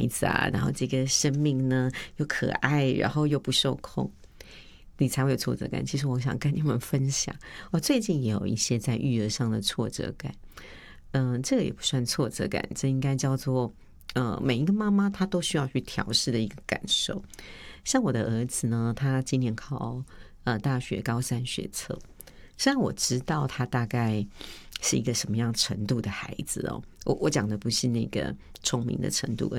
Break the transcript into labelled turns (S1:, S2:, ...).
S1: 孩子啊，然后这个生命呢又可爱，然后又不受控，你才会有挫折感。其实我想跟你们分享，我最近也有一些在育儿上的挫折感。这个也不算挫折感，这应该叫做每一个妈妈她都需要去调试的一个感受。像我的儿子呢，他今年考大学高3学测，虽然我知道他大概是一个什么样程度的孩子哦，我讲的不是那个聪明的程度，而